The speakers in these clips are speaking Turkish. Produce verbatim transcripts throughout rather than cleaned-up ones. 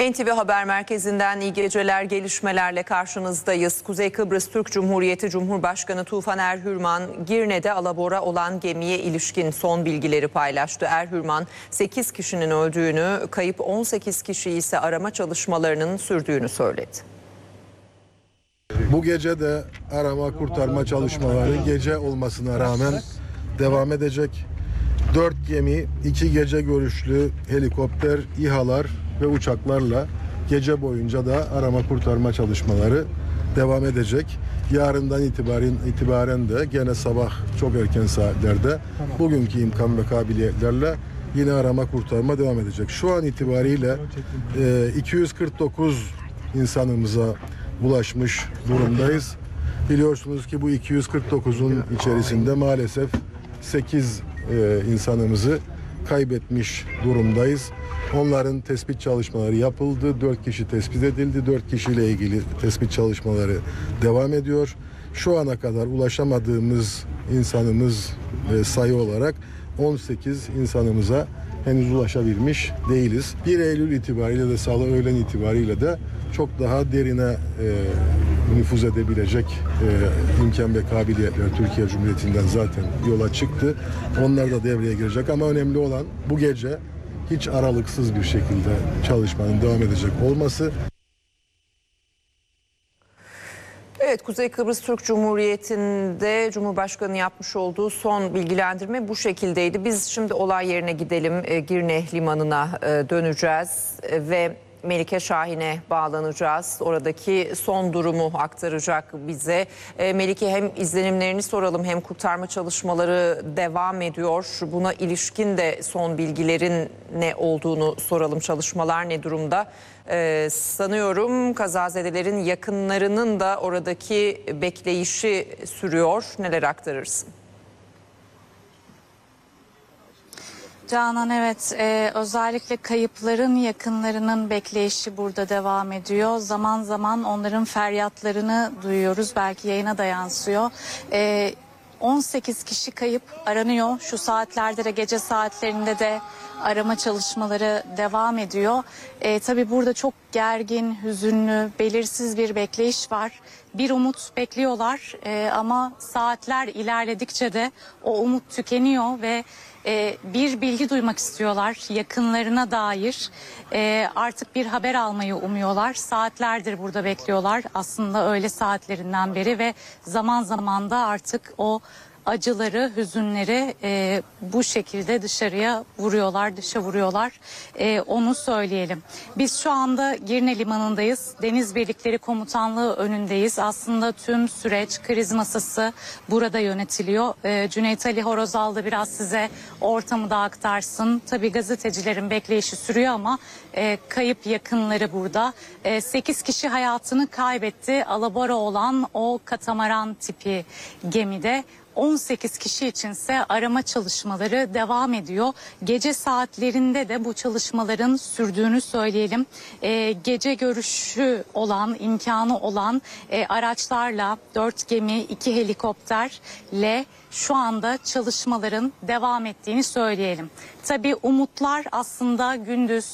N T V Haber Merkezi'nden iyi geceler, gelişmelerle karşınızdayız. Kuzey Kıbrıs Türk Cumhuriyeti Cumhurbaşkanı Tufan Erhürman, Girne'de alabora olan gemiye ilişkin son bilgileri paylaştı. Erhürman, sekiz kişinin öldüğünü, kayıp on sekiz kişi ise arama çalışmalarının sürdüğünü söyledi. Bu gece de arama kurtarma çalışmaları gece olmasına rağmen devam edecek. Dört gemi, iki gece görüşlü helikopter, İHA'lar ve uçaklarla gece boyunca da arama kurtarma çalışmaları devam edecek. Yarından itibaren, itibaren de gene sabah çok erken saatlerde bugünkü imkan ve kabiliyetlerle yine arama kurtarma devam edecek. Şu an itibariyle e, iki yüz kırk dokuz insanımıza ulaşmış durumdayız. Biliyorsunuz ki bu iki yüz kırk dokuzun içerisinde maalesef sekiz e, insanımızı kaybetmiş durumdayız. Onların tespit çalışmaları yapıldı. dört kişi tespit edildi. dört kişiyle ilgili tespit çalışmaları devam ediyor. Şu ana kadar ulaşamadığımız insanımız e, sayı olarak on sekiz insanımıza henüz ulaşabilmiş değiliz. bir Eylül itibariyle de salı öğlen itibariyle de çok daha derine e, nüfuz edebilecek e, imkan ve kabiliyetler Türkiye Cumhuriyeti'nden zaten yola çıktı. Onlar da devreye girecek ama önemli olan bu gece hiç aralıksız bir şekilde çalışmanın devam edecek olması. Evet, Kuzey Kıbrıs Türk Cumhuriyeti'nde Cumhurbaşkanı yapmış olduğu son bilgilendirme bu şekildeydi. Biz şimdi olay yerine gidelim, e, Girne Limanı'na e, döneceğiz e, ve Melike Şahin'e bağlanacağız. Oradaki son durumu aktaracak bize. E, Melike, hem izlenimlerini soralım hem kurtarma çalışmaları devam ediyor. Buna ilişkin de son bilgilerin ne olduğunu soralım. Çalışmalar ne durumda? Ee, sanıyorum kazazedelerin yakınlarının da oradaki bekleyişi sürüyor. Neler aktarırsın? Canan, evet, ee, özellikle kayıpların yakınlarının bekleyişi burada devam ediyor. Zaman zaman onların feryatlarını duyuyoruz. Belki yayına da yansıyor. Ee, on sekiz kişi kayıp aranıyor. Şu saatlerde de, gece saatlerinde de arama çalışmaları devam ediyor. Ee, tabii burada çok gergin, hüzünlü, belirsiz bir bekleyiş var. Bir umut bekliyorlar ee, ama saatler ilerledikçe de o umut tükeniyor ve e, bir bilgi duymak istiyorlar yakınlarına dair. E, artık bir haber almayı umuyorlar. Saatlerdir burada bekliyorlar, aslında öğle saatlerinden beri ve zaman zaman da artık o acıları, hüzünleri e, bu şekilde dışarıya vuruyorlar, dışa vuruyorlar. E, onu söyleyelim. Biz şu anda Girne Limanı'ndayız. Deniz Birlikleri Komutanlığı önündeyiz. Aslında tüm süreç, kriz masası burada yönetiliyor. E, Cüneyt Ali Horozal da biraz size ortamı da aktarsın. Tabii gazetecilerin bekleyişi sürüyor ama e, kayıp yakınları burada. E, sekiz kişi hayatını kaybetti. Alabora olan o katamaran tipi gemide. on sekiz kişi içinse arama çalışmaları devam ediyor. Gece saatlerinde de bu çalışmaların sürdüğünü söyleyelim. Ee, gece görüşü olan, imkanı olan e, araçlarla dört gemi, iki helikopterle şu anda çalışmaların devam ettiğini söyleyelim. Tabii umutlar aslında gündüz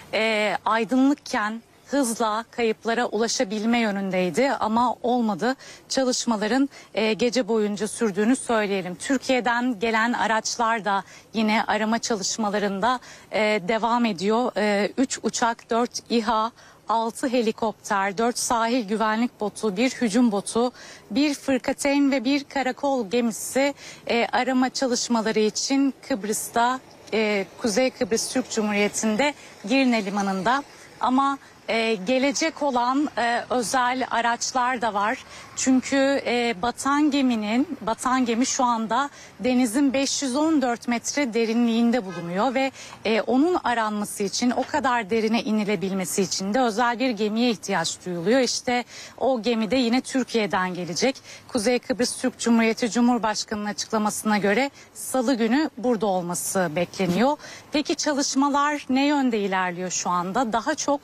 e, aydınlıkken hızla kayıplara ulaşabilme yönündeydi ama olmadı. Çalışmaların e, gece boyunca sürdüğünü söyleyelim. Türkiye'den gelen araçlar da yine arama çalışmalarında e, devam ediyor. E, üç uçak, dört İHA, altı helikopter, dört sahil güvenlik botu, bir hücum botu, bir fırkateyn ve bir karakol gemisi e, arama çalışmaları için Kıbrıs'ta, e, Kuzey Kıbrıs Türk Cumhuriyeti'nde Girne Limanı'nda. Ama Ee, gelecek olan e, özel araçlar da var. Çünkü e, batan geminin, batan gemi şu anda denizin beş yüz on dört metre derinliğinde bulunuyor ve e, onun aranması için, o kadar derine inilebilmesi için de özel bir gemiye ihtiyaç duyuluyor. İşte o gemi de yine Türkiye'den gelecek. Kuzey Kıbrıs Türk Cumhuriyeti Cumhurbaşkanı'nın açıklamasına göre salı günü burada olması bekleniyor. Peki çalışmalar ne yönde ilerliyor şu anda? Daha çok akıntı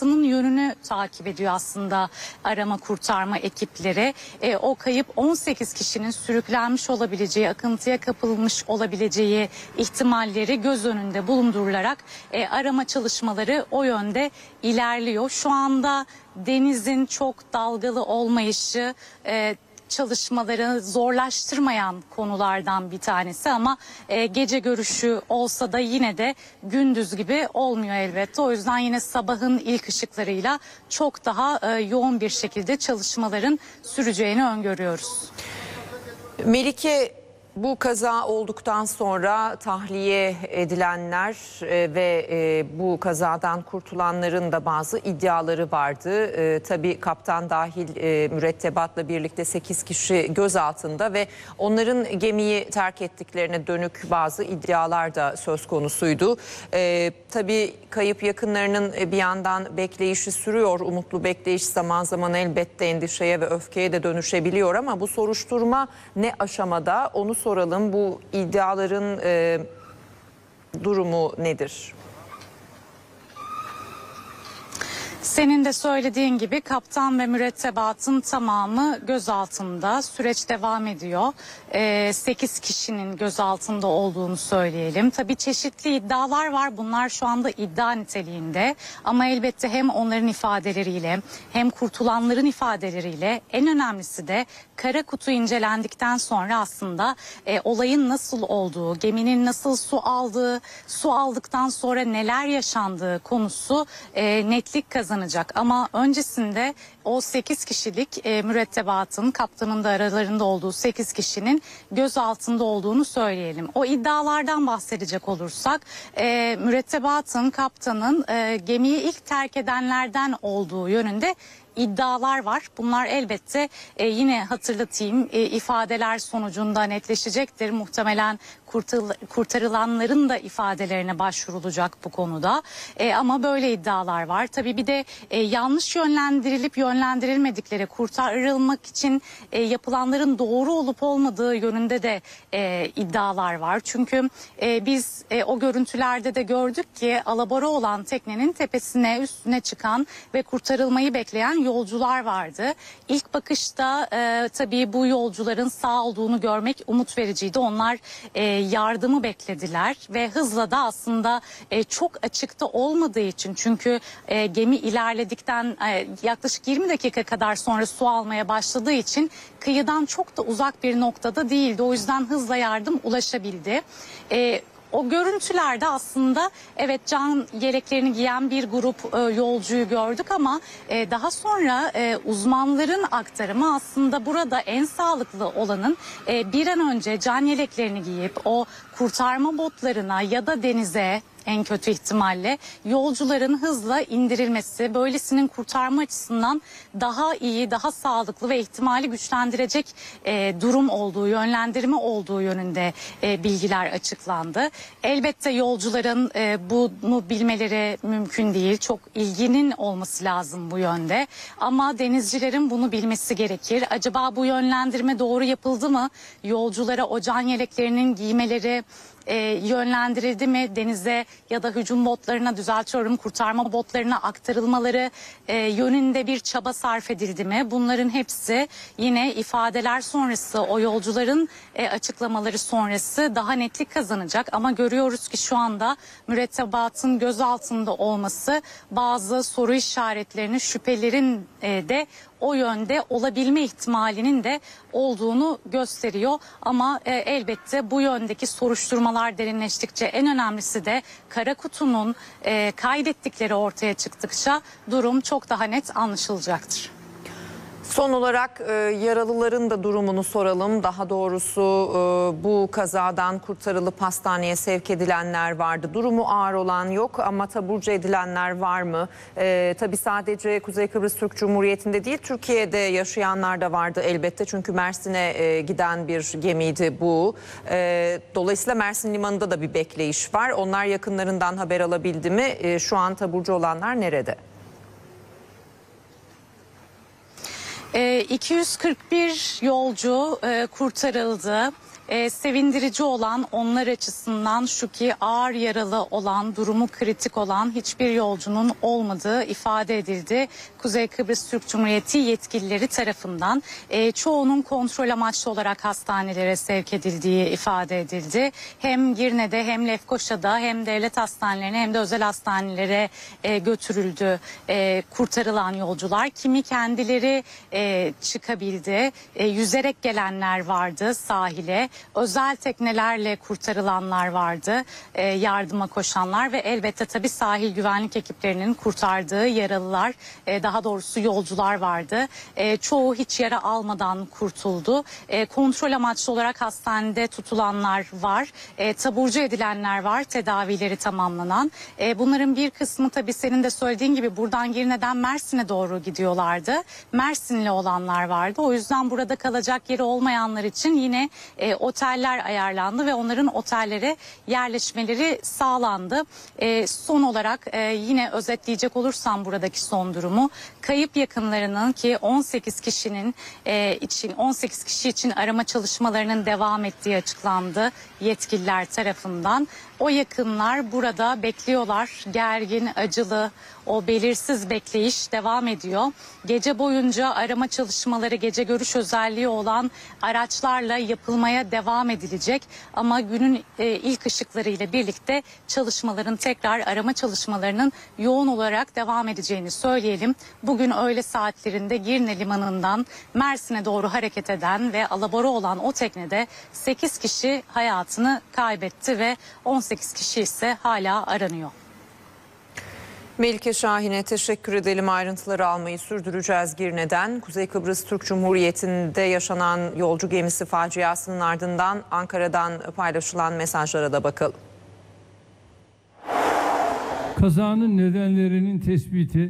akıntının yönünü takip ediyor aslında arama kurtarma ekipleri. E, o kayıp on sekiz kişinin sürüklenmiş olabileceği, akıntıya kapılmış olabileceği ihtimalleri göz önünde bulundurularak e, arama çalışmaları o yönde ilerliyor. Şu anda denizin çok dalgalı olmayışı e, çalışmaları zorlaştırmayan konulardan bir tanesi ama e, gece görüşü olsa da yine de gündüz gibi olmuyor elbette. O yüzden yine sabahın ilk ışıklarıyla çok daha e, yoğun bir şekilde çalışmaların süreceğini öngörüyoruz. Melike, bu kaza olduktan sonra tahliye edilenler e, ve e, bu kazadan kurtulanların da bazı iddiaları vardı. E, tabii kaptan dahil e, mürettebatla birlikte sekiz kişi gözaltında ve onların gemiyi terk ettiklerine dönük bazı iddialar da söz konusuydu. E, tabii kayıp yakınlarının bir yandan bekleyişi sürüyor. Umutlu bekleyiş zaman zaman elbette endişeye ve öfkeye de dönüşebiliyor ama bu soruşturma ne aşamada, onu soralım. Bu iddiaların e, durumu nedir? Senin de söylediğin gibi kaptan ve mürettebatın tamamı gözaltında. Süreç devam ediyor. Ee, sekiz kişinin gözaltında olduğunu söyleyelim. Tabii çeşitli iddialar var. Bunlar şu anda iddia niteliğinde. Ama elbette hem onların ifadeleriyle hem kurtulanların ifadeleriyle, en önemlisi de kara kutu incelendikten sonra aslında e, olayın nasıl olduğu, geminin nasıl su aldığı, su aldıktan sonra neler yaşandığı konusu e, netlik kazanacak. Ama öncesinde o sekiz kişilik e, mürettebatın, kaptanın da aralarında olduğu sekiz kişinin gözaltında olduğunu söyleyelim. O iddialardan bahsedecek olursak e, mürettebatın, kaptanın e, gemiyi ilk terk edenlerden olduğu yönünde iddialar var. Bunlar elbette e, yine hatırlatayım e, ifadeler sonucunda netleşecektir. Muhtemelen kurtul, kurtarılanların da ifadelerine başvurulacak bu konuda. E, ama böyle iddialar var. Tabii bir de e, yanlış yönlendirilip yönlendirilmedikleri, kurtarılmak için e, yapılanların doğru olup olmadığı yönünde de e, iddialar var. Çünkü e, biz e, o görüntülerde de gördük ki alabora olan teknenin tepesine, üstüne çıkan ve kurtarılmayı bekleyen yolcular vardı. İlk bakışta e, tabii bu yolcuların sağ olduğunu görmek umut vericiydi. Onlar e, yardımı beklediler ve hızla da aslında e, çok açıkta olmadığı için, çünkü e, gemi ilerledikten e, yaklaşık yirmi dakika kadar sonra su almaya başladığı için kıyıdan çok da uzak bir noktada değildi. O yüzden hızla yardım ulaşabildi. E, O görüntülerde aslında evet can yeleklerini giyen bir grup e, yolcuyu gördük ama e, daha sonra e, uzmanların aktarımı aslında burada en sağlıklı olanın e, bir an önce can yeleklerini giyip o kurtarma botlarına ya da denize en kötü ihtimalle yolcuların hızla indirilmesi, böylesinin kurtarma açısından daha iyi, daha sağlıklı ve ihtimali güçlendirecek e, durum olduğu, yönlendirme olduğu yönünde e, bilgiler açıklandı. Elbette yolcuların e, bunu bilmeleri mümkün değil. Çok ilginin olması lazım bu yönde. Ama denizcilerin bunu bilmesi gerekir. Acaba bu yönlendirme doğru yapıldı mı? Yolculara o can yeleklerinin giymeleri E, yönlendirildi mi? Denize ya da hücum botlarına, düzeltiyorum, kurtarma botlarına aktarılmaları e, yönünde bir çaba sarf edildi mi? Bunların hepsi yine ifadeler sonrası, o yolcuların e, açıklamaları sonrası daha netlik kazanacak. Ama görüyoruz ki şu anda mürettebatın gözaltında olması bazı soru işaretlerini, şüphelerin e, de o yönde olabilme ihtimalinin de olduğunu gösteriyor. Ama e, elbette bu yöndeki soruşturmalar derinleştikçe, en önemlisi de kara kutunun e, kaydettikleri ortaya çıktıkça durum çok daha net anlaşılacaktır. Son olarak e, yaralıların da durumunu soralım. Daha doğrusu e, bu kazadan kurtarılıp hastaneye sevk edilenler vardı. Durumu ağır olan yok ama taburcu edilenler var mı? E, tabii sadece Kuzey Kıbrıs Türk Cumhuriyeti'nde değil, Türkiye'de yaşayanlar da vardı elbette. Çünkü Mersin'e e, giden bir gemiydi bu. E, dolayısıyla Mersin Limanı'nda da bir bekleyiş var. Onlar yakınlarından haber alabildi mi? E, şu an taburcu olanlar nerede? iki yüz kırk bir yolcu e, kurtarıldı. E, sevindirici olan onlar açısından şu ki ağır yaralı olan, durumu kritik olan hiçbir yolcunun olmadığı ifade edildi. Kuzey Kıbrıs Türk Cumhuriyeti yetkilileri tarafından e, çoğunun kontrol amaçlı olarak hastanelere sevk edildiği ifade edildi. Hem Girne'de hem Lefkoşa'da hem devlet hastanelerine hem de özel hastanelere e, götürüldü e, kurtarılan yolcular. Kimi kendileri e, çıkabildi, e, yüzerek gelenler vardı sahile, özel teknelerle kurtarılanlar vardı, e, yardıma koşanlar ve elbette tabii sahil güvenlik ekiplerinin kurtardığı yaralılar, e, daha doğrusu yolcular vardı. E, çoğu hiç yara almadan kurtuldu. E, kontrol amaçlı olarak hastanede tutulanlar var, e, taburcu edilenler var, tedavileri tamamlanan. E, bunların bir kısmı tabii senin de söylediğin gibi buradan Girne'den Mersin'e doğru gidiyorlardı. Mersinli olanlar vardı. O yüzden burada kalacak yeri olmayanlar için yine e, oteller ayarlandı ve onların otellere yerleşmeleri sağlandı. E, son olarak e, yine özetleyecek olursam buradaki son durumu, kayıp yakınlarının ki on sekiz kişinin e, için on sekiz kişi için arama çalışmalarının devam ettiği açıklandı yetkililer tarafından. O yakınlar burada bekliyorlar. Gergin, acılı, o belirsiz bekleyiş devam ediyor. Gece boyunca arama çalışmaları, gece görüş özelliği olan araçlarla yapılmaya devam edilecek. Ama günün e, ilk ışıklarıyla birlikte çalışmaların tekrar arama çalışmalarının yoğun olarak devam edeceğini söyleyelim. Bugün öğle saatlerinde Girne Limanı'ndan Mersin'e doğru hareket eden ve alabora olan o teknede sekiz kişi hayatını kaybetti ve on sekiz kişi ise hala aranıyor. Melike Şahin'e teşekkür edelim. Ayrıntıları almayı sürdüreceğiz Girne'den. Kuzey Kıbrıs Türk Cumhuriyeti'nde yaşanan yolcu gemisi faciasının ardından Ankara'dan paylaşılan mesajlara da bakalım. Kazanın nedenlerinin tespiti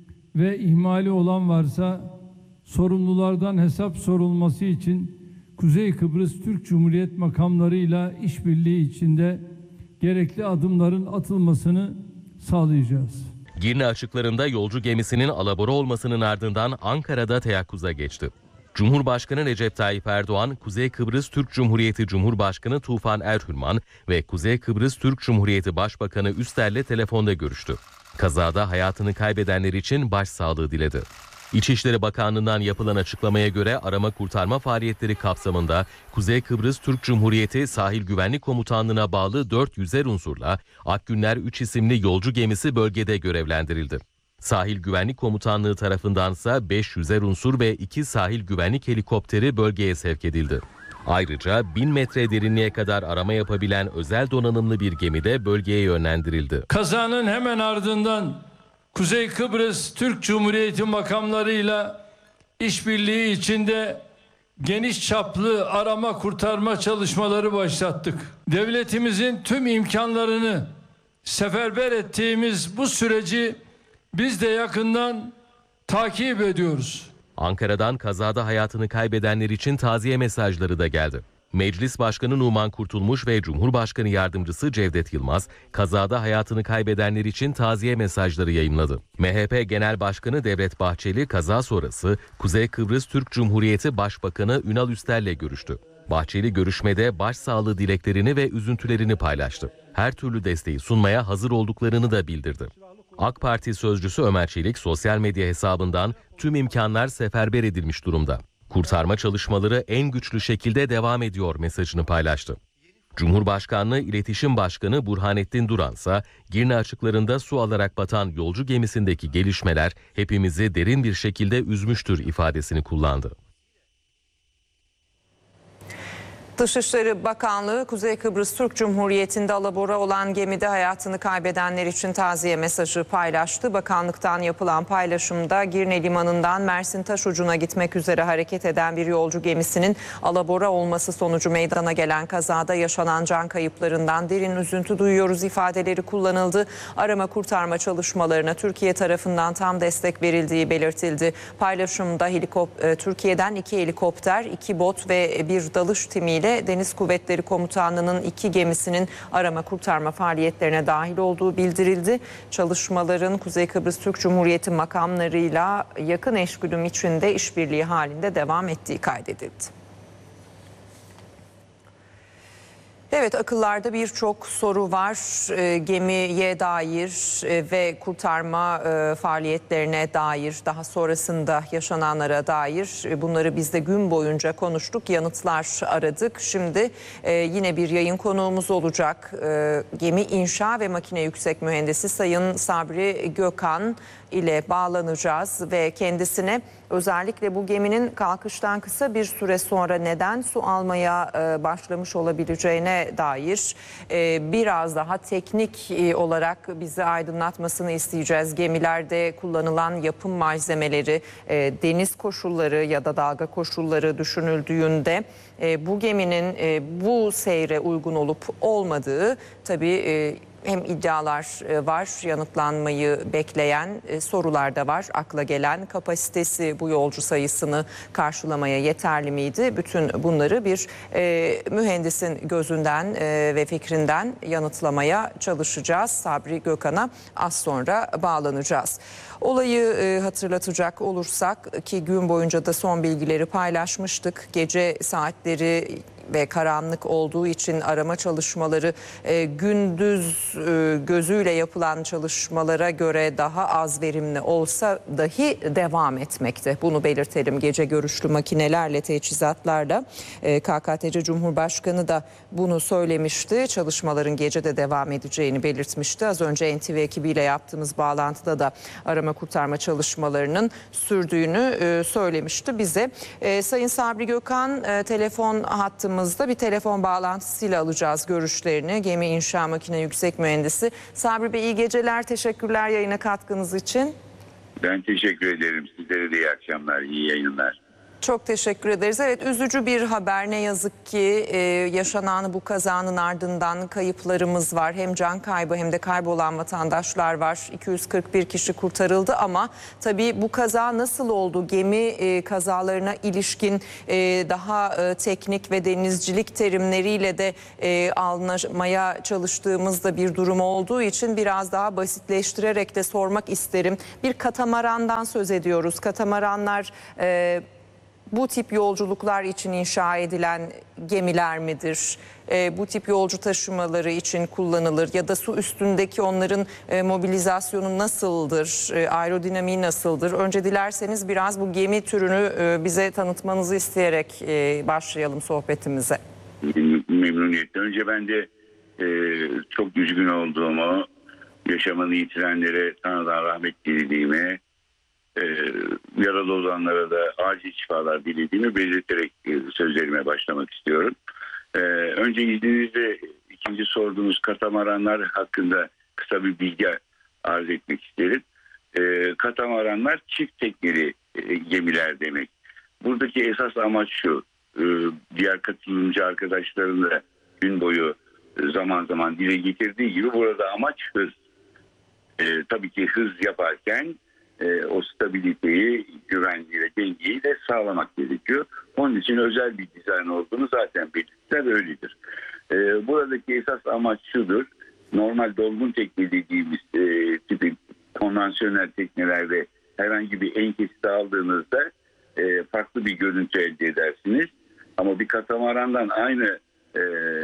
ve ihmali olan varsa sorumlulardan hesap sorulması için Kuzey Kıbrıs Türk Cumhuriyet makamlarıyla işbirliği içinde gerekli adımların atılmasını sağlayacağız. Girne açıklarında yolcu gemisinin alabora olmasının ardından Ankara'da teyakkuza geçti. Cumhurbaşkanı Recep Tayyip Erdoğan, Kuzey Kıbrıs Türk Cumhuriyeti Cumhurbaşkanı Tufan Erhürman ve Kuzey Kıbrıs Türk Cumhuriyeti Başbakanı Üster'le telefonda görüştü. Kazada hayatını kaybedenler için başsağlığı diledi. İçişleri Bakanlığı'ndan yapılan açıklamaya göre arama kurtarma faaliyetleri kapsamında Kuzey Kıbrıs Türk Cumhuriyeti Sahil Güvenlik Komutanlığı'na bağlı dört yüzer unsurla Akgünler üç isimli yolcu gemisi bölgede görevlendirildi. Sahil Güvenlik Komutanlığı tarafındansa beş yüzer unsur ve iki sahil güvenlik helikopteri bölgeye sevk edildi. Ayrıca bin metre derinliğe kadar arama yapabilen özel donanımlı bir gemi de bölgeye yönlendirildi. Kazanın hemen ardından Kuzey Kıbrıs Türk Cumhuriyeti makamlarıyla işbirliği içinde geniş çaplı arama kurtarma çalışmaları başlattık. Devletimizin tüm imkanlarını seferber ettiğimiz bu süreci biz de yakından takip ediyoruz. Ankara'dan kazada hayatını kaybedenler için taziye mesajları da geldi. Meclis Başkanı Numan Kurtulmuş ve Cumhurbaşkanı Yardımcısı Cevdet Yılmaz, kazada hayatını kaybedenler için taziye mesajları yayımladı. M H P Genel Başkanı Devlet Bahçeli kaza sonrası Kuzey Kıbrıs Türk Cumhuriyeti Başbakanı Ünal Üster'le görüştü. Bahçeli görüşmede başsağlığı dileklerini ve üzüntülerini paylaştı. Her türlü desteği sunmaya hazır olduklarını da bildirdi. AK Parti sözcüsü Ömer Çelik sosyal medya hesabından tüm imkanlar seferber edilmiş durumda. Kurtarma çalışmaları en güçlü şekilde devam ediyor mesajını paylaştı. Cumhurbaşkanlığı İletişim Başkanı Burhanettin Duransa Girne açıklarında su alarak batan yolcu gemisindeki gelişmeler hepimizi derin bir şekilde üzmüştür ifadesini kullandı. Dışişleri Bakanlığı Kuzey Kıbrıs Türk Cumhuriyeti'nde alabora olan gemide hayatını kaybedenler için taziye mesajı paylaştı. Bakanlıktan yapılan paylaşımda Girne Limanı'ndan Mersin Taşucu'na gitmek üzere hareket eden bir yolcu gemisinin alabora olması sonucu meydana gelen kazada yaşanan can kayıplarından derin üzüntü duyuyoruz ifadeleri kullanıldı. Arama kurtarma çalışmalarına Türkiye tarafından tam destek verildiği belirtildi. Paylaşımda helikop- Türkiye'den iki helikopter, iki bot ve bir dalış timiyle Deniz Kuvvetleri Komutanlığı'nın iki gemisinin arama kurtarma faaliyetlerine dahil olduğu bildirildi. Çalışmaların Kuzey Kıbrıs Türk Cumhuriyeti makamlarıyla yakın eşgüdüm içinde işbirliği halinde devam ettiği kaydedildi. Evet, akıllarda birçok soru var. E, gemiye dair e, ve kurtarma e, faaliyetlerine dair, daha sonrasında yaşananlara dair e, bunları biz de gün boyunca konuştuk, yanıtlar aradık. Şimdi e, yine bir yayın konuğumuz olacak. E, Gemi İnşa ve Makine Yüksek Mühendisi Sayın Sabri Gökhan ile bağlanacağız ve kendisine özellikle bu geminin kalkıştan kısa bir süre sonra neden su almaya e, başlamış olabileceğine dair e, biraz daha teknik e, olarak bizi aydınlatmasını isteyeceğiz. Gemilerde kullanılan yapım malzemeleri, e, deniz koşulları ya da dalga koşulları düşünüldüğünde e, bu geminin e, bu seyre uygun olup olmadığı tabii e, hem iddialar var, yanıtlanmayı bekleyen sorular da var. Akla gelen kapasitesi bu yolcu sayısını karşılamaya yeterli miydi? Bütün bunları bir e, mühendisin gözünden e, ve fikrinden yanıtlamaya çalışacağız. Sabri Gökhan'a az sonra bağlanacağız. Olayı e, hatırlatacak olursak ki gün boyunca da son bilgileri paylaşmıştık. Gece saatleri ve karanlık olduğu için arama çalışmaları e, gündüz e, gözüyle yapılan çalışmalara göre daha az verimli olsa dahi devam etmekte. Bunu belirtelim. Gece görüşlü makinelerle, teçhizatlarla e, K K T C Cumhurbaşkanı da bunu söylemişti. Çalışmaların gece de devam edeceğini belirtmişti. Az önce N T V ekibiyle yaptığımız bağlantıda da arama kurtarma çalışmalarının sürdüğünü e, söylemişti bize. E, Sayın Sabri Gökhan e, telefon hattımızda, bir telefon bağlantısıyla alacağız görüşlerini. Gemi İnşa Makine Yüksek Mühendisi Sabri Bey, iyi geceler, teşekkürler yayına katkınız için. Ben teşekkür ederim. Sizlere de iyi akşamlar, iyi yayınlar. Çok teşekkür ederiz. Evet, üzücü bir haber ne yazık ki e, yaşanan bu kazanın ardından kayıplarımız var. Hem can kaybı hem de kaybolan vatandaşlar var. iki yüz kırk bir kişi kurtarıldı ama tabii bu kaza nasıl oldu? Gemi e, kazalarına ilişkin e, daha e, teknik ve denizcilik terimleriyle de e, anlamaya çalıştığımızda bir durum olduğu için biraz daha basitleştirerek de sormak isterim. Bir katamarandan söz ediyoruz. Katamaranlar E, bu tip yolculuklar için inşa edilen gemiler midir? E, bu tip yolcu taşımaları için kullanılır ya da su üstündeki onların e, mobilizasyonu nasıldır? E, aerodinamiği nasıldır? Önce dilerseniz biraz bu gemi türünü e, bize tanıtmanızı isteyerek e, başlayalım sohbetimize. Memnuniyetle. Önce ben de e, çok üzgün olduğumu, yaşamını yitirenlere Tanrı'dan rahmet dilediğimi, e, yaralı olanlara da acil şifalar dilediğimi belirterek e, sözlerime başlamak istiyorum. E, önce izninizle ikinci sorduğunuz katamaranlar hakkında kısa bir bilgi arz etmek isterim. E, katamaranlar çift tekneli e, gemiler demek. Buradaki esas amaç şu: e, diğer katılımcı arkadaşların da gün boyu e, zaman zaman dile getirdiği gibi burada amaç hız. E, tabii ki hız yaparken e, o stabiliteyi, güvenliği ve dengeyi de sağlamak gerekiyor. Onun için özel bir dizayn olduğunu zaten belirttiler, öyledir. E, buradaki esas amaç şudur: normal dolgun tekne dediğimiz e, tipi konvansiyonel teknelerde herhangi bir enkesti aldığınızda e, farklı bir görüntü elde edersiniz. Ama bir katamarandan aynı e,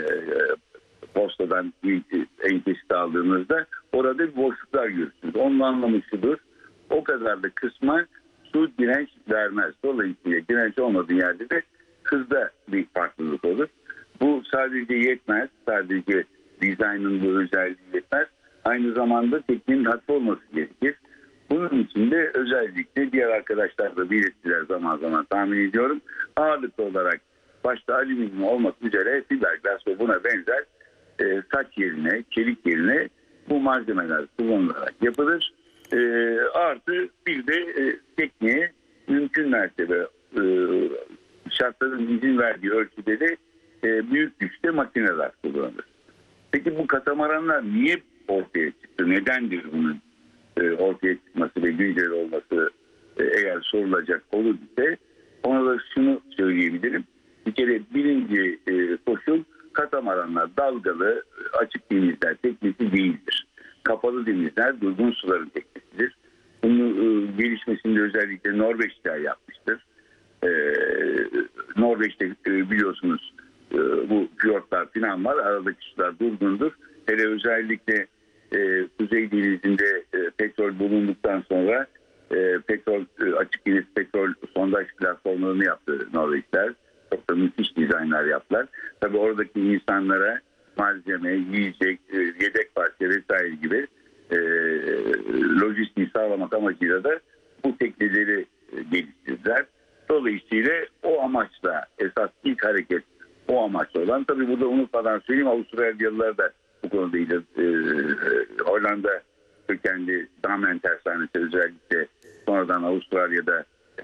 postadan enkesti aldığınızda orada bir boşluklar görürsünüz. Onun anlamı şudur: o kadar da kısma su direnç vermez. Dolayısıyla direnç olmadığı yerde de hızda bir farklılık olur. Bu sadece yetmez. Sadece dizaynın bu özelliği yetmez. Aynı zamanda teknenin hafif olması gerekir. Bunun için de özellikle diğer arkadaşlar da belirttiler, zaman zaman tahmin ediyorum, ağırlıklı olarak başta alüminyum olmak üzere fiberglass ve buna benzer e, saç yerine, çelik yerine bu malzemeler kullanılarak yapılır. E, artı bir de e, tekneye mümkün mertebe e, şartların izin verdiği ölçüde de e, büyük güçte makineler kullanılır. Peki bu katamaranlar niye ortaya çıktı? Nedendir bunun e, ortaya çıkması ve güncel olması e, eğer sorulacak olur ise ona da şunu söyleyebilirim. Bir kere birinci e, koşul, katamaranlar dalgalı açık denizler teknesi değildir. Kapalı denizler durgun suların teknesidir. Bunun e, gelişmesinde özellikle Norveçler yapmıştır. E, Norveç'te e, biliyorsunuz e, bu fiyortlar falan var. Aradaki sular durgundur. Hele özellikle e, Kuzey Denizi'nde e, petrol bulunduktan sonra e, petrol e, açık deniz petrol sondaj platformlarını yaptı Norveçler. Çok da müthiş dizaynlar yaptılar. Tabii oradaki insanlara malzeme, yiyecek, e, yedek parça vesaire gibi e, lojistiği sağlamak amacıyla da bu tekneleri e, geliştirdiler. Dolayısıyla o amaçla esas ilk hareket o amaçla olan, tabii burada unutmadan söyleyeyim, Avustralyalılar da bu konuda e, e, Hollanda kökenli Damen tersanesi özellikle sonradan Avustralya'da e,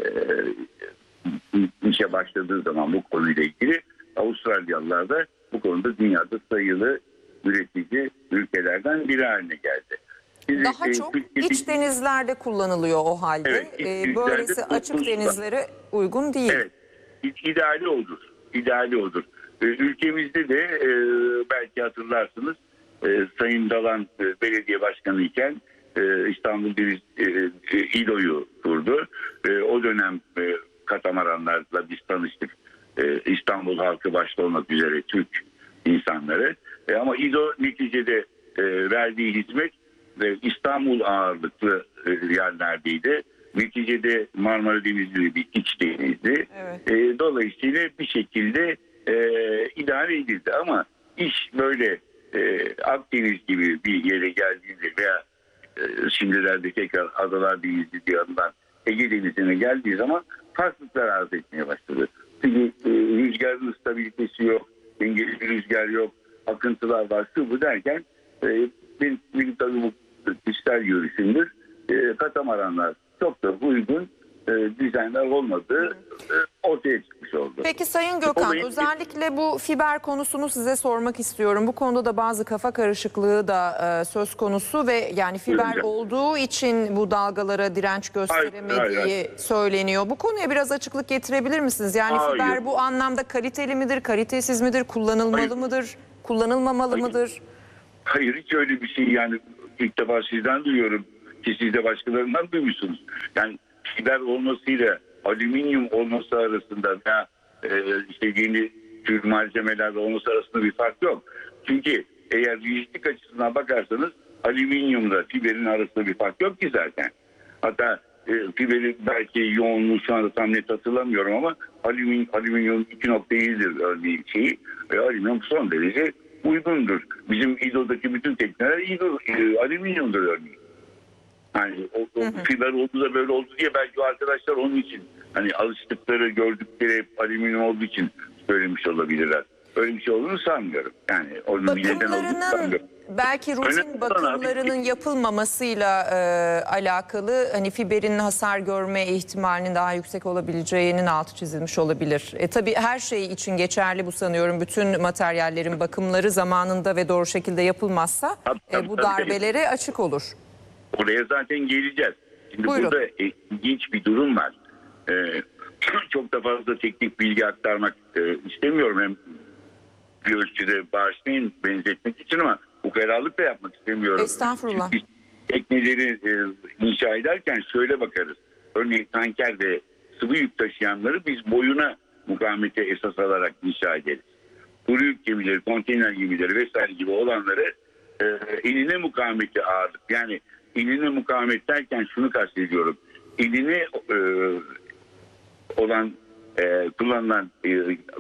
işe başladığı zaman bu konuyla ilgili Avustralyalılar da bu konuda dünyada sayılı üretici ülkelerden biri haline geldi. Biz, Daha e, çok Türkiye- iç denizlerde kullanılıyor o halde. Evet, iç Ee, denizlerde böylesi açık tutulsa. denizlere uygun değil. Evet, ideali odur. İdeali odur. Ee, Ülkemizde de e, belki hatırlarsınız e, Sayın Dalan e, belediye başkanı iken e, İstanbul Deniz e, e, İLO'yu kurdu. E, o dönem e, katamaranlarla biz tanıştık. E, İstanbul halkı başta olmak üzere Türk insanları. E, ama İLO neticede e, verdiği hizmet e, İstanbul ağırlıklı e, yerlerdeydi. Neticede Marmara Denizi bir iç denizdi. Evet. E, dolayısıyla bir şekilde e, idare edildi. Ama iş böyle e, Akdeniz gibi bir yere geldiğinde veya e, şimdilerde tekrar Adalar Denizi diye adılan Ege Denizi'ne geldiği zaman farklılıklar arz etmeye başladı. Çünkü e, rüzgarın stabilitesi yok, dengeli bir rüzgar yok, akıntılar var, şu bu derken e, benim, benim tabii bu kişisel görüşümdür. E, katamaranlar çok da uygun e, dizaynlar olmadığı e, ortaya çıkmış oldu. Peki Sayın Gökhan, Dolayısıyla- özellikle bu fiber konusunu size sormak istiyorum. Bu konuda da bazı kafa karışıklığı da e, söz konusu ve yani fiber Buyurun. olduğu için bu dalgalara direnç gösteremediği Hayır, hayır, söyleniyor. Bu konuya biraz açıklık getirebilir misiniz? Yani Hayır. fiber bu anlamda kaliteli midir, kalitesiz midir, kullanılmalı Hayır. mıdır, kullanılmamalı Hayır. mıdır? Hayır, hiç öyle bir şey, yani ilk defa sizden duyuyorum ki siz de başkalarından duymuşsunuz. Yani fiber olmasıyla alüminyum olması arasında veya e, işte yeni tür malzemelerle olması arasında bir fark yok. Çünkü eğer lojistik açısından bakarsanız alüminyumla fiberin arasında bir fark yok ki zaten. Hatta e, fiberi belki yoğunluğu şu anda tam net hatırlamıyorum ama alüminyum, alüminyum iki nokta yedidir örneğin şeyi. E, alüminyum son derece uygundur. Bizim İDO'daki bütün tekneler İDO, e, alüminyumdur örneğin. Yani o, o fiber oldu da böyle oldu diye belki o arkadaşlar onun için hani alıştıkları, gördükleri hep alüminyum olduğu için söylemiş olabilirler. Öyle bir şey olduğunu sanmıyorum. Yani onun bir neden olduğunu Bakımlarının sanmıyorum. belki rutin Önemli olan bakımlarının abi- yapılmamasıyla e, alakalı hani fiberin hasar görme ihtimalinin daha yüksek olabileceğinin altı çizilmiş olabilir. E, tabii her şey için geçerli bu sanıyorum. Bütün materyallerin bakımları zamanında ve doğru şekilde yapılmazsa Tabii, e, tabii, bu tabii. darbelere açık olur. Oraya zaten geleceğiz. Şimdi Buyurun. burada e, ilginç bir durum var. Ee, çok da fazla teknik bilgi aktarmak e, istemiyorum. Hem bir ölçüde bağışlayın benzetmek için ama ukalalık da yapmak istemiyorum. Estağfurullah. Çünkü tekneleri e, inşa ederken şöyle bakarız. Örneğin tanker ve sıvı yük taşıyanları biz boyuna mukavemete esas alarak inşa ederiz. Kuru yük gemileri, konteyner gemileri vesaire gibi olanları e, eline mukavemeti ağırlık. Yani eline mukavemet derken şunu kastediyorum. Eline e, olan e, kullanılan e,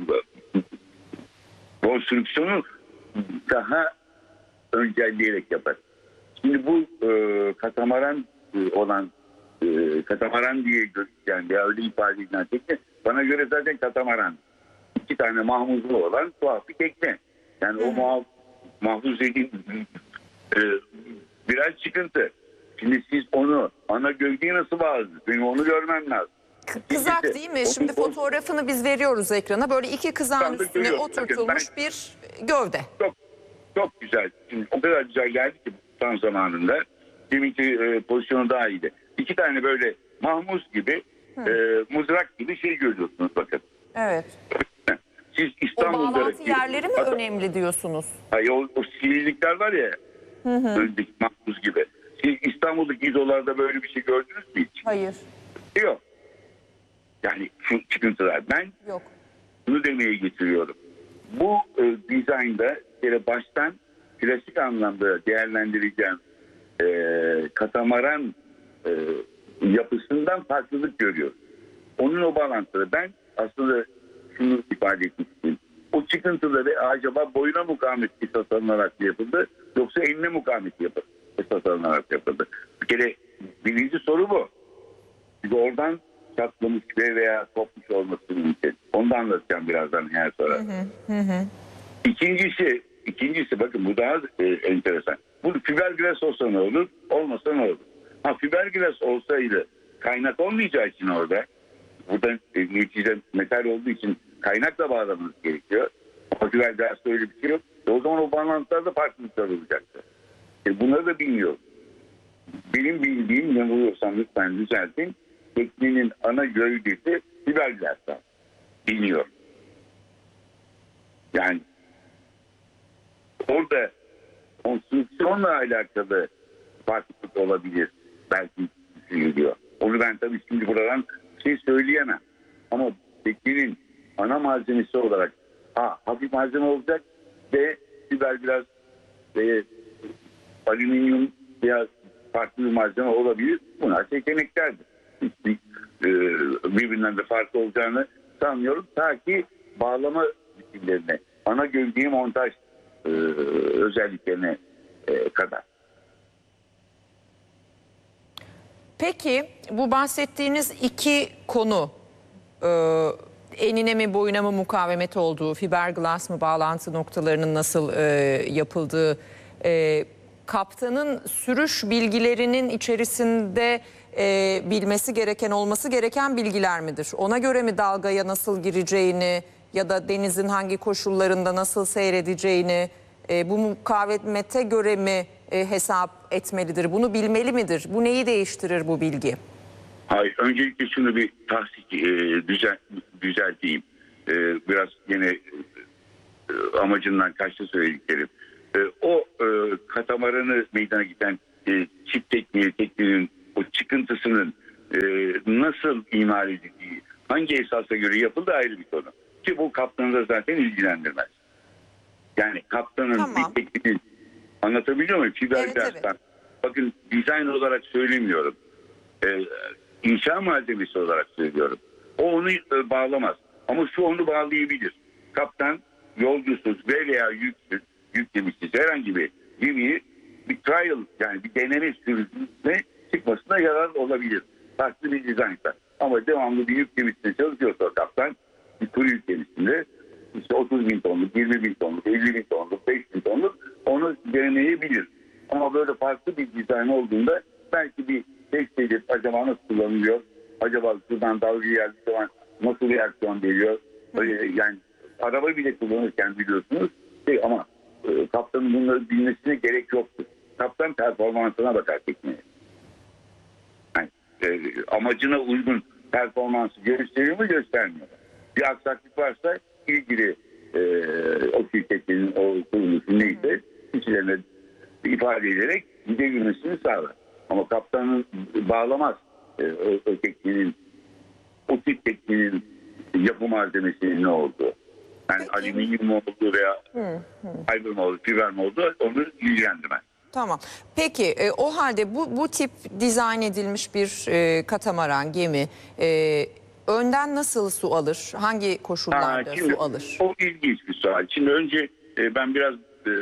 konstrüksiyonu daha öncelleyerek yapar. Şimdi bu e, katamaran e, olan e, katamaran diye gözüken veya öyle ifade edilen tekne bana göre zaten katamaran. İki tane mahmuzlu olan tuhaf bir tekne. Yani o muhaf, mahfuz dediğim e, biraz çıkıntı. Şimdi siz onu ana gövdeye nasıl bağladınız? Benim onu görmem lazım. Kızak İşte, değil mi? o- Şimdi o- fotoğrafını biz veriyoruz ekrana. Böyle iki kızağın Ben de üstüne görüyorum. oturtulmuş Ben- bir gövde. Çok çok güzel. Şimdi o kadar güzel geldi ki tam zamanında. Deminki e, pozisyonu daha iyiydi. İki tane böyle mahmuz gibi, e, mızrak gibi şey görüyorsunuz bakın. Evet. Siz O İstanbul'da... bağlantı yerleri mi Hatta- önemli diyorsunuz? Hayır, o, o sivrilikler var ya, öndeki mahmuz gibi. Siz İstanbul'daki İdolarda böyle bir şey gördünüz mü hiç? Hayır. Yok. Yani şu çıkıntılar. Ben Yok. bunu demeye getiriyorum. bu e, dizaynda bir baştan klasik anlamda değerlendireceğim e, katamaran e, yapısından farklılık görüyoruz. Onun o bağlantıları. Ben aslında şunu ifade etmiştim. O çıkıntıları acaba boyuna mukavemet esas alınarak yapıldı yoksa enine mukavemet yapıldı, esas alınarak yapıldı. Bir kere birinci soru bu. Çünkü oradan çatlamış ve veya kopmuş olması mümkün. Onu da anlatacağım birazdan eğer sonra. Hı hı. İkincisi, ikincisi bakın bu daha e, enteresan. Bu fiberglass olsa ne olur? Olmasa ne olur? Ha fiberglass olsaydı kaynak olmayacağı için orada burada e, neticede metal olduğu için kaynakla bağlamanız gerekiyor. Ama fiberglass'ta öyle bir şey yok. E, o zaman o bağlantılarda farklılıklar olacaktı. E, bunları da bilmiyorum. Benim bildiğim, yanılıyorsam lütfen düzeltin, teknenin ana gövdesi fiberglass'tan. Bilmiyorum. Yani orada konstrüksiyonla alakalı farklılık olabilir. Belki düşünülüyor. Onu ben tabii şimdi buradan şey söyleyemem. Ama teknenin ana malzemesi olarak ha, hafif malzeme olacak ve fiberglass ve alüminyum veya farklı bir malzeme olabilir. Bunlar seçeneklerdir. Hiçbir e, birbirinden de farklı olacağını sanmıyorum. Ta ki bağlama biçimlerine, ana gövdeye montaj e, özelliklerine e, kadar. Peki bu bahsettiğiniz iki konu e, enine mi boyuna mı mukavemet olduğu, fiberglass mı bağlantı noktalarının nasıl e, yapıldığı, e, kaptanın sürüş bilgilerinin içerisinde e, bilmesi gereken, olması gereken bilgiler midir? Ona göre mi dalgaya nasıl gireceğini ya da denizin hangi koşullarında nasıl seyredeceğini e, bu mukavemete göre mi e, hesap etmelidir? Bunu bilmeli midir? Bu neyi değiştirir bu bilgi? Hayır, öncelikle şunu bir tahsis e, düzel, düzelteyim. E, biraz yine e, amacından kaçtı söylediklerim. E, o e, katamaranı meydana giden e, çift tekniği, tekniğinin o çıkıntısının e, nasıl imal edildiği, hangi esasa göre yapıldığı ayrı bir konu. Ki bu kaptanı da zaten ilgilendirmez. Yani kaptanın Tamam. bir tekniğini anlatabiliyor muyum? Fiberglass'tan. Evet, evet. Bakın dizayn olarak söylemiyorum. Ee, inşa malzemesi olarak söylüyorum. O onu e, bağlamaz. Ama şu onu bağlayabilir. Kaptan yolcusuz veya yüksüz, yük gemisiz herhangi bir gemiyi bir trial yani bir deneme sürüsüne çıkmasına yarar olabilir. Farklı bir dizaynda. Ama devamlı bir yük gemisinde çalışıyorsa o kaptan bir tur yük gemisinde işte otuz bin tonluk, yirmi bin tonluk, elli bin tonluk, beş bin tonluk onu deneyebilir. Ama böyle farklı bir dizayn olduğunda belki bir test edip acaba nasıl kullanılıyor? Acaba şuradan dalga geldiği zaman nasıl reaksiyon veriyor? Yani araba bile kullanırken biliyorsunuz şey ama e, kaptanın bunları bilmesine gerek yoktur. Kaptan performansına bakar tekneye. Yani, e, amacına uygun performansı gösteriyor mu göstermiyor. Bir aksaklık varsa ilgili e, o şirketin o kuruluşu neyse kişilerine ifade ederek gidebilmesini sağlar. Ama kaptanın bağlamaz e, o, o teknenin o tip teknenin yapı malzemesinin ne olduğu. Yani Peki. alüminyum mu olduğu veya fiber mi olduğu, fiber mi olduğu onu ilgilendirmez. Tamam. Peki e, o halde bu bu tip dizayn edilmiş bir e, katamaran, gemi e, önden nasıl su alır? Hangi koşullarda Ha, şimdi, su alır? O ilginç bir sual. Şimdi önce e, ben biraz e,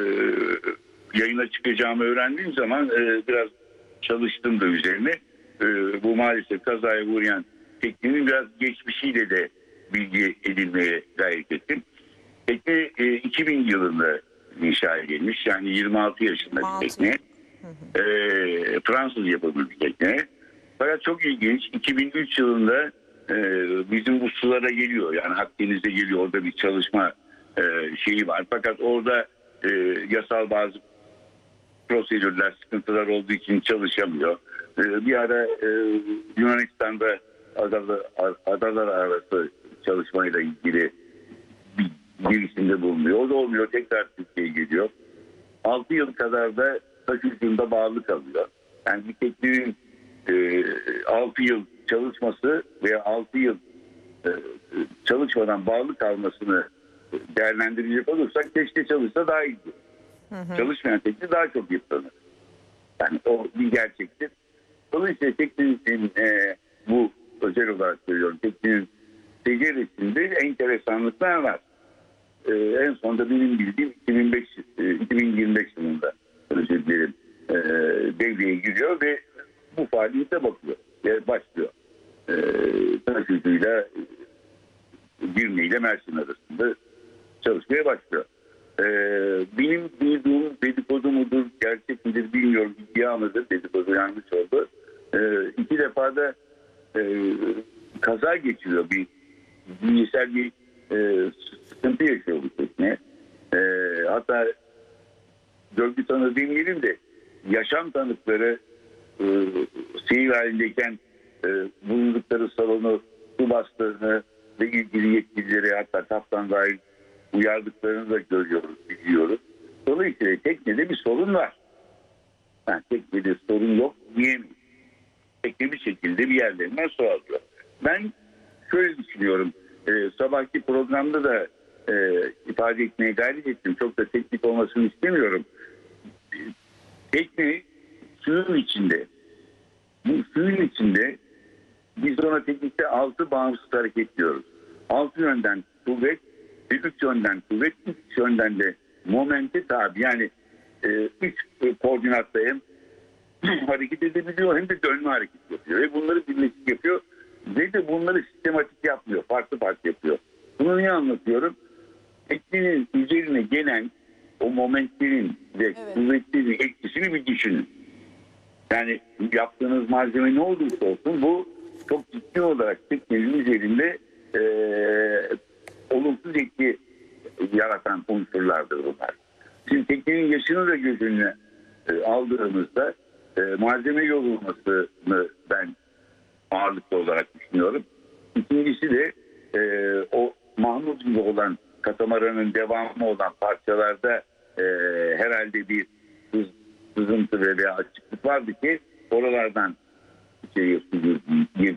yayına çıkacağımı öğrendiğim zaman e, biraz çalıştım da üzerine. E, bu maalesef kazaya uğrayan teknenin biraz geçmişiyle de bilgi edinmeye gayret ettim. Tekne e, iki bin yılında inşa edilmiş. Yani yirmi altı yaşında bir tekne. E, Fransız yapımı bir tekne. Fakat çok ilginç. iki bin üç yılında e, bizim bu sulara geliyor. Yani Akdeniz'e geliyor. Orada bir çalışma e, şeyi var. Fakat orada e, yasal bazı prosedürler, sıkıntılar olduğu için çalışamıyor. E, bir ara e, Yunanistan'da adalar, adalar arası çalışmayla ilgili bir girişimde bulunuyor. O da olmuyor. Tekrar Türkiye'ye geliyor. altı yıl kadar da taş ucunda bağlı kalıyor. Yani bir teknenin e, altı yıl çalışması veya altı yıl e, çalışmadan bağlı kalmasını değerlendirecek olursak keşke çalışsa daha iyi. Çalışmayan tekne daha çok yıpranır. Yani o bir gerçektir. Dolayısıyla teknenin e, bu özel olarak söylüyorum. Teknenin seceresinde enteresanlıklar var. E, en sonunda benim bildiğim iki bin beş, e, iki bin yirmi beş yılında özür dilerim, e, devreye giriyor ve bu faaliyete bakıyor. E, başlıyor. E, taşıyıcıyla e, Girne ile Mersin arasında çalışmaya başlıyor. Ee, benim duyduğum dedikodu mudur, gerçek midir bilmiyorum. İddia mıdır, dedikodu yanlış oldu. Ee, iki defa da e, kaza geçiriyor. Bir cinsel bir e, sıkıntı yaşıyor bu tekne. E, hatta görgü tanığı demeyelim de yaşam tanıkları e, seyir halindeyken e, bulundukları salonu su bastığını ve ilgili yetkilileri hatta kaptan dahil uyardıklarını da görüyoruz, biliyoruz. Dolayısıyla teknede bir sorun var. Yani teknede sorun yok diyemeyiz. Tekne bir şekilde bir yerlerinden su alıyor. Ben şöyle düşünüyorum. E, sabahki programda da e, ifade etmeye gayret ettim. Çok da teknik olmasını istemiyorum. E, tekne suyun içinde. Bu suyun içinde biz ona teknikte altı bağımsız hareket diyoruz. Altı yönden kuvvet, üç yönden kuvvet, üç yönden de momenti tabi. Yani e, üç e, koordinatta hem hareket edebiliyor hem de dönme hareket yapıyor. Ve bunları birleşik yapıyor. Ve de bunları sistematik yapmıyor. Farklı farklı yapıyor. Bunu niye anlatıyorum? Teknenin üzerine gelen o momentlerin ve evet. kuvvetlerin etkisini bir düşünün. Yani yaptığınız malzeme ne olursa olsun bu çok ciddi olarak teknenin üzerinde e, olumsuz etki yaratan unsurlardır bunlar. Şimdi teknenin yaşını da göz önüne e, aldığımızda e, malzeme yorulmasını ben ağırlıklı olarak düşünüyorum. İkincisi de e, o Mahmut gibi olan katamaranın devamı olan parçalarda e, herhalde bir sız, sızıntı veya açıklık vardı ki oralardan içeriye su